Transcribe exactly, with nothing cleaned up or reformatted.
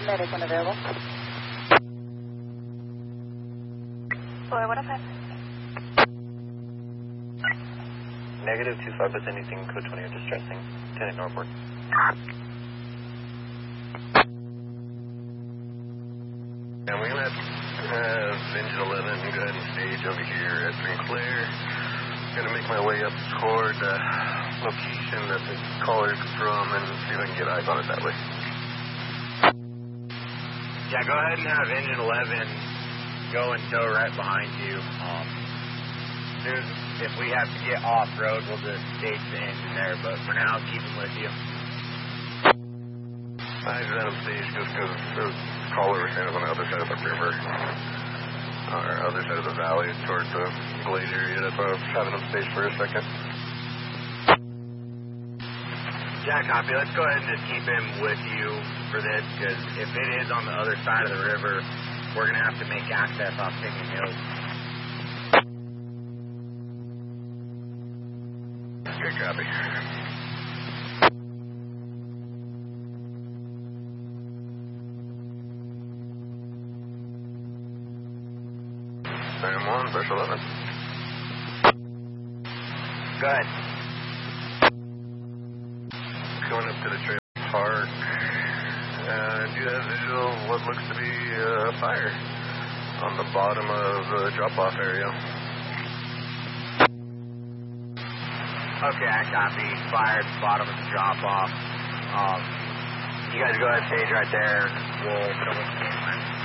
Medic when available. Boy, what if I... Negative two five, is anything code twenty or distressing? Lieutenant Norfolk. And we're going to have engine eleven go ahead and stage over here at Sinclair. Going to make my way up toward the location that the caller's from and see if I can get eyes on it that way. Yeah, go ahead and have engine eleven go and tow right behind you. Um, soon, if we have to get off-road, we'll just stage the engine there, but for now, keep them with you. I just had them staged just because the caller was kind of on the other side of the river, or other side of the valley towards the glade area. That's why I was having them staged for a second. Yeah, copy. Let's go ahead and just keep him with you for this, because if it is on the other side of the river, we're going to have to make access off Pinion Hills. Good copy. Sam one, Brush eleven. Go ahead. Going up to the trail park. Uh, do have visual of what looks to be a fire on the bottom of the drop-off area. Okay, I copy. Fire at the bottom of the drop-off. Um, you guys go ahead and stage right there. We'll fill in the game plan.